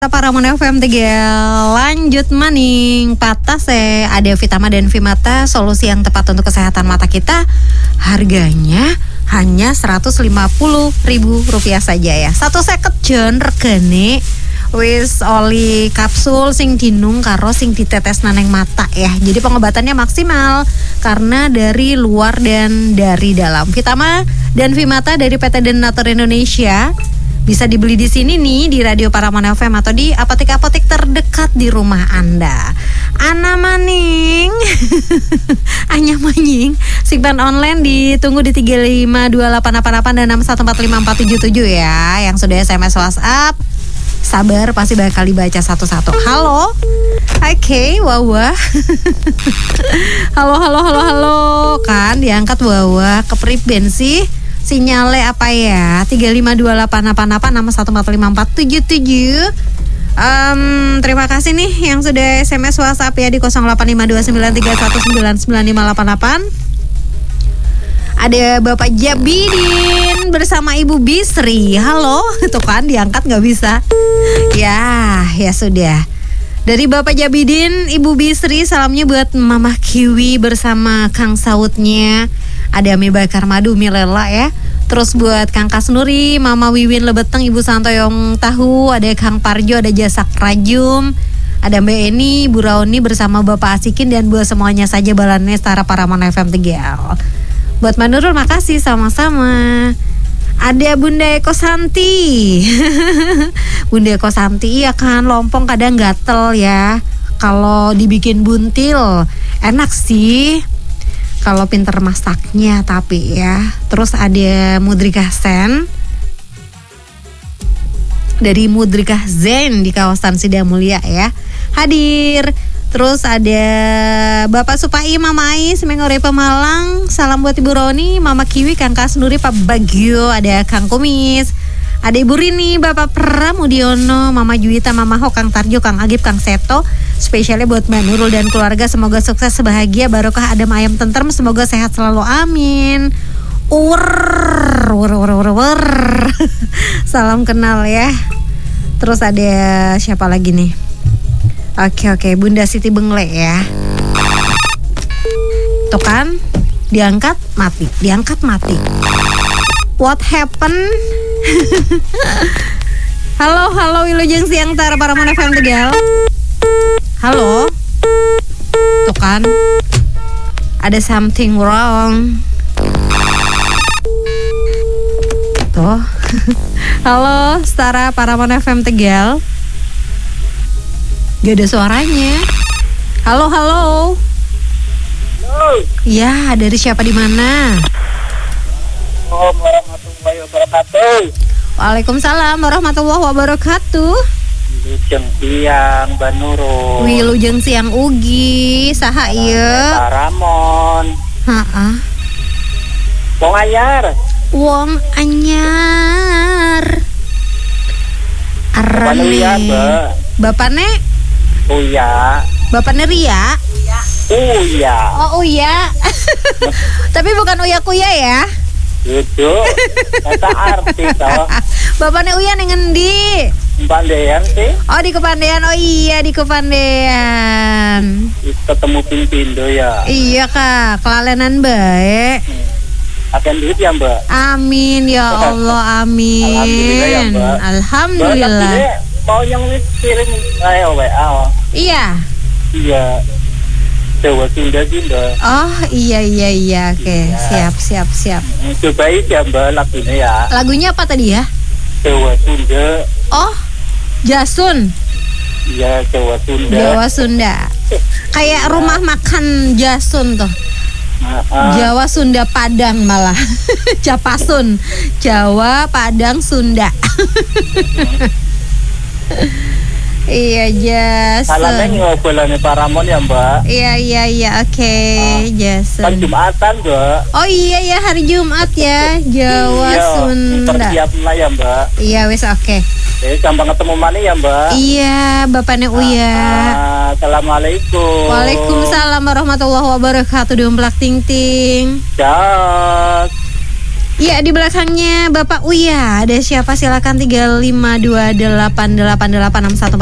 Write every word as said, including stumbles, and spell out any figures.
Paramon F M tiga lanjut maning patah se ada Vitama dan Vimata, solusi yang tepat untuk kesehatan mata kita. Harganya hanya seratus lima puluh ribu rupiah saja ya. Satu seket jon regane wis oli kapsul sing dinung karo sing ditetes naneng mata ya. Jadi pengobatannya maksimal karena dari luar dan dari dalam. Vitama dan Vimata dari P T Denatur Indonesia bisa dibeli di sini nih di Radio Paramon F M atau di apotek-apotek terdekat di rumah Anda. Ana maning, Anya manying. Simpan online ditunggu di tiga lima dua delapan delapan delapan dan enam satu empat lima empat tujuh tujuh ya. Yang sudah S M S WhatsApp, sabar pasti bakal dibaca satu-satu. Halo, oke, okay, Wawa. halo, halo, halo, halo. Kan diangkat Wawa, kepriben sih? Sinyalnya apa ya? tiga lima dua delapan delapan delapan enam satu empat lima empat tujuh tujuh. Um, terima kasih nih yang sudah S M S WhatsApp ya di nol delapan lima dua sembilan tiga satu sembilan sembilan lima delapan delapan. Ada Bapak Jabidin bersama Ibu Bisri. Halo, itu kan diangkat nggak bisa. Ya, ya sudah. Dari Bapak Jabidin, Ibu Bisri, salamnya buat Mama Kiwi bersama Kang Sautnya. Ada mie bakar madu, mie lela ya. Terus buat Kang Kasnuri, Mama Wiwin Lebeteng, Ibu Santoyong Tahu. Ada Kang Parjo, ada Jasak Rajum. Ada Mbak Eni, Bu Rauni bersama Bapak Asikin. Dan buat semuanya saja balannya setara Paramon F M tiga L. Buat Manurul, makasih sama-sama. Ada Bunda Eko Santi. Bunda Eko Santi, iya kan lompong kadang gatel ya. Kalau dibikin buntil enak sih kalau pinter masaknya tapi ya. Terus ada Mudrika Sen dari Mudrika Zen di kawasan Sidamulia ya, hadir. Terus ada Bapak Supai, Mama Ais, Mengore Pemalang. Salam buat Ibu Roni, Mama Kiwi, Kang Kasnuri, Pak Bagio. Ada Kang Kumis, ada Ibu Rini, Bapak Pramudiono, Mama Juwita, Mama Ho, Kang Tarjo, Kang Agip, Kang Seto. Spesialnya buat Mbak Nurul dan keluarga. Semoga sukses, bahagia, barokah, adem ayam tentrem. Semoga sehat selalu, amin. Ur, ur, ur, ur, ur. Salam kenal ya. Terus ada siapa lagi nih? Oke oke, Bunda Siti Bengle ya. Tuh kan, diangkat mati, diangkat mati. What happened? Halo, halo Wilujeng Siang Tar Paramon F M tiga L. Halo. Tuh kan, ada something wrong. Tuh. Halo, Setara Paramon F M tiga L. Gak ada suaranya. Halo, halo. Halo. Ya, dari siapa di mana? Assalamualaikum warahmatullahi wabarakatuh. Waalaikumsalam warahmatullahi wabarakatuh. Wilujeng Siang Banuro. Wilujeng Siang Ugi, saha ieu? Paramon. Heeh. Wong anyar. Wong anyar. Arane. Bapakne? Uya. Bapaknya Ria? Uya. Oh Uya. Tapi bukan Uya Kuya ya? Gitu. Kata artis toh. Bapaknya Uya ning endi? Pandean sih. Oh di Kepandean. Oh iya di Kepandean. Ketemu Pimpindo ya. Iya Kak, kelalenan bae. Akan duit ya Mbak. Amin ya Allah, amin. Alhamdulillah ya Mbak. Alhamdulillah. Mbak, mau yang kirim ayo W A. Iya. Iya. Jawa Sunda sih Mbak. Oh iya iya iya. Oke, Iya. siap siap siap. Coba ya Mbak lagunya ya. Lagunya apa tadi ya? Jawa Sunda. Oh, Jasun. Iya, Jawa Sunda. Jawa Sunda. Kayak rumah makan Jasun tuh. Nah, Jawa Sunda Padang malah. Japasun. Jawa Padang Sunda. Iya Jasun. Salamnya ngobrolannya Paramon ya Mbak. Iya iya iya oke okay. Jasun. Kan Jumatan Mbak. Oh iya ya hari Jumat ya Jawa Iya, Sunda. persiaplah ya Mbak. Iya wis oke. Okay. Eh, gampang ketemu mana ya Mbak? Iya bapaknya Uya. Ah, Assalamualaikum. Waalaikumsalam warahmatullahi wabarakatuh. Diumplak ting ting. Jak. Ya, di belakangnya Bapak Uya. Ada siapa? Silakan tiga lima dua delapan delapan delapan enam satu.